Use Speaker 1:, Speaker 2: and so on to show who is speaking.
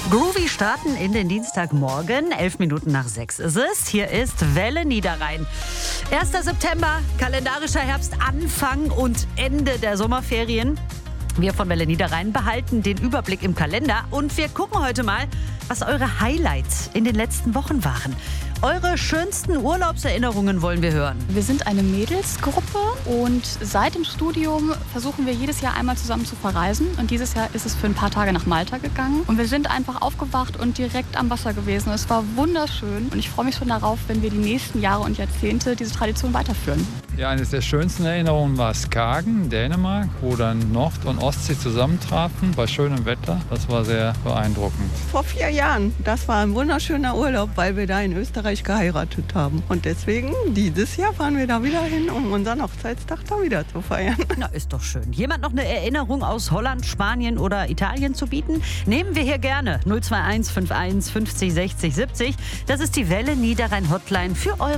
Speaker 1: Groovy starten in den Dienstagmorgen. 11 Minuten nach 6 ist es. Hier ist Welle Niederrhein. 1. September, kalendarischer Herbstanfang und Ende der Sommerferien. Wir von Welle Niederrhein behalten den Überblick im Kalender und wir gucken heute mal, was eure Highlights in den letzten Wochen waren. Eure schönsten Urlaubserinnerungen wollen wir hören.
Speaker 2: Wir sind eine Mädelsgruppe und seit dem Studium versuchen wir jedes Jahr einmal zusammen zu verreisen. Und dieses Jahr ist es für ein paar Tage nach Malta gegangen. Und wir sind einfach aufgewacht und direkt am Wasser gewesen. Es war wunderschön und ich freue mich schon darauf, wenn wir die nächsten Jahre und Jahrzehnte diese Tradition weiterführen.
Speaker 3: Ja, eine der schönsten Erinnerungen war Skagen, Dänemark, wo dann Nord- und Ostsee zusammentrafen bei schönem Wetter. Das war sehr beeindruckend.
Speaker 4: Vor 4 Jahren, das war ein wunderschöner Urlaub, weil wir da in Österreich geheiratet haben. Und deswegen, dieses Jahr fahren wir da wieder hin, um unseren Hochzeitstag da wieder zu feiern.
Speaker 1: Na, ist doch schön. Jemand noch eine Erinnerung aus Holland, Spanien oder Italien zu bieten? Nehmen wir hier gerne. 021 51 50 60 70. Das ist die Welle Niederrhein Hotline für eure